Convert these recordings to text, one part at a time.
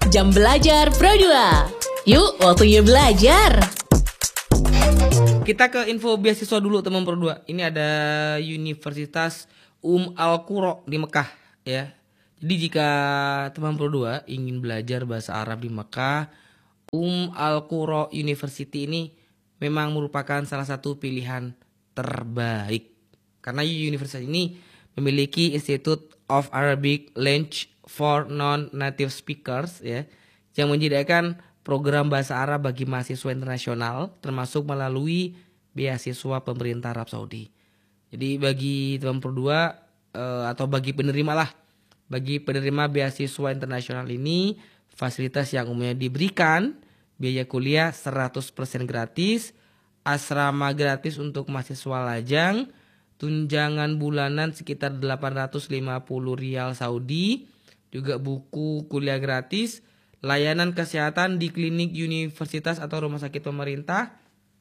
Jam Belajar Pro 2. Yuk, waktunya belajar. Kita ke info beasiswa dulu teman Pro 2. Ini ada Universitas Al-Qura di Mekah ya. Jadi jika teman Pro 2 ingin belajar bahasa Arab di Mekah, Al-Qura University ini memang merupakan salah satu pilihan terbaik. Karena universitas ini memiliki Institute of Arabic Language for Non-Native Speakers ya, yang menyediakan program bahasa Arab bagi mahasiswa internasional termasuk melalui beasiswa pemerintah Arab Saudi. Jadi bagi teman Pro 2 atau bagi penerima beasiswa internasional ini, fasilitas yang umumnya diberikan, biaya kuliah 100% gratis, asrama gratis untuk mahasiswa lajang, tunjangan bulanan sekitar 850 rial Saudi, juga buku kuliah gratis, layanan kesehatan di klinik universitas atau rumah sakit pemerintah,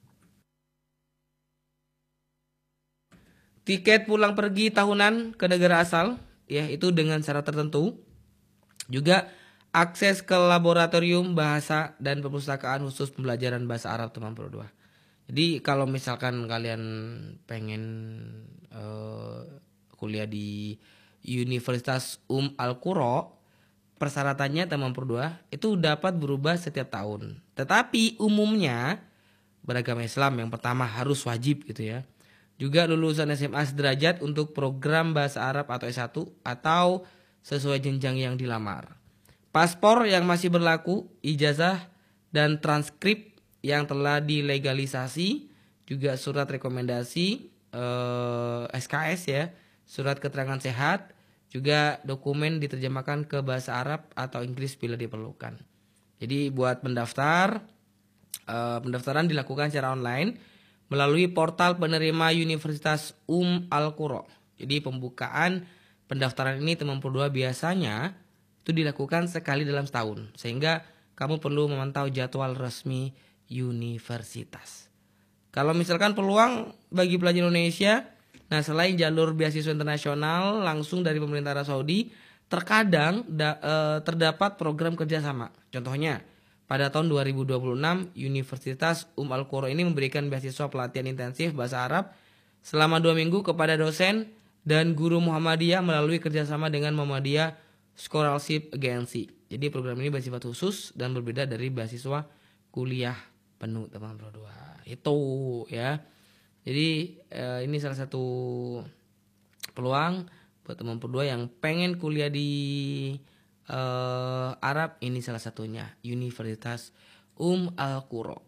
tiket pulang pergi tahunan ke negara asal, ya itu dengan syarat tertentu, juga akses ke laboratorium bahasa dan perpustakaan khusus pembelajaran bahasa Arab teman Pro 2. Jadi kalau misalkan kalian pengen kuliah di Universitas Al-Qura, persyaratannya teman Pro 2 itu dapat berubah setiap tahun. Tetapi umumnya beragama Islam yang pertama harus wajib gitu ya. Juga lulusan SMA sederajat untuk program bahasa Arab atau S1 atau sesuai jenjang yang dilamar. Paspor yang masih berlaku, ijazah dan transkrip yang telah dilegalisasi, juga surat rekomendasi SKS ya, surat keterangan sehat, juga dokumen diterjemahkan ke bahasa Arab atau Inggris bila diperlukan. Jadi buat pendaftar, pendaftaran dilakukan secara online melalui portal penerima Universitas Al-Qura. Jadi pembukaan pendaftaran ini teman Pro 2 biasanya itu dilakukan sekali dalam setahun, sehingga kamu perlu memantau jadwal resmi universitas. Kalau misalkan peluang bagi pelajar Indonesia, nah selain jalur beasiswa internasional langsung dari pemerintah Arab Saudi, terkadang terdapat program kerjasama. Contohnya, pada tahun 2026 Universitas Al-Qura ini memberikan beasiswa pelatihan intensif bahasa Arab selama 2 minggu kepada dosen dan guru Muhammadiyah melalui kerjasama dengan Muhammadiyah Scholarship Agency. Jadi program ini bersifat khusus dan berbeda dari beasiswa kuliah penuh teman Pro 2. Itu ya. Jadi ini salah satu peluang buat teman Pro 2 yang pengen kuliah di Arab, ini salah satunya Universitas Al-Qura.